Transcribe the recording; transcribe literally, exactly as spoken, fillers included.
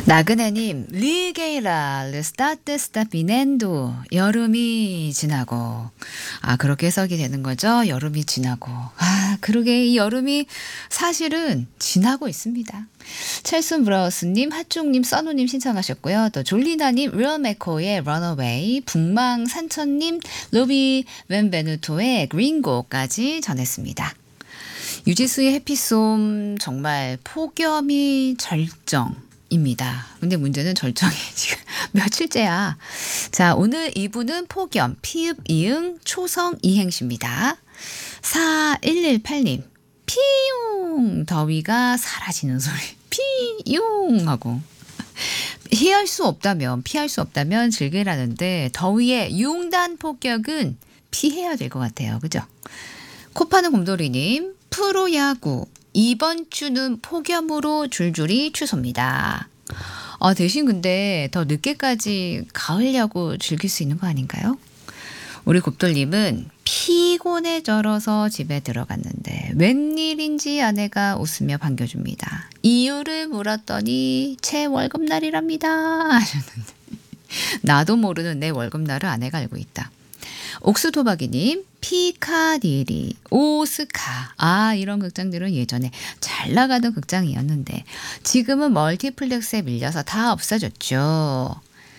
나그네님, 리게이라, 르스타트 스타피넨도 여름이 지나고. 아, 그렇게 해석이 되는 거죠? 여름이 지나고. 아, 그러게 이 여름이 사실은 지나고 있습니다. 첼슨 브라우스님, 핫종님, 써누님 신청하셨고요. 또 졸리나님, 리얼메코의 런어웨이, 북망산천님, 로비 웬베누토의 그린고까지 전했습니다. 유지수의 해피솜 정말 폭염이 절정입니다. 근데 문제는 절정이 지금 며칠째야. 자, 오늘 이 부는 폭염, 피읍, 이응, 초성, 이행시입니다. 사일일팔님, 피용, 더위가 사라지는 소리. 피용 하고. 피할 수 없다면, 피할 수 없다면 즐기라는데 더위의 융단 폭격은 피해야 될 것 같아요. 그죠? 코파는 곰돌이님, 프로야구 이번 주는 폭염으로 줄줄이 취소입니다. 아, 대신 근데 더 늦게까지 가을 야구 즐길 수 있는 거 아닌가요? 우리 곱돌님은 피곤해 절어서 집에 들어갔는데 웬일인지 아내가 웃으며 반겨줍니다. 이유를 물었더니 제 월급날이랍니다 하셨는데 나도 모르는 내 월급날을 아내가 알고 있다. 옥수토박이님, 피카디리, 오스카. 아, 이런 극장들은 예전에 잘 나가던 극장이었는데 지금은 멀티플렉스에 밀려서 다 없어졌죠.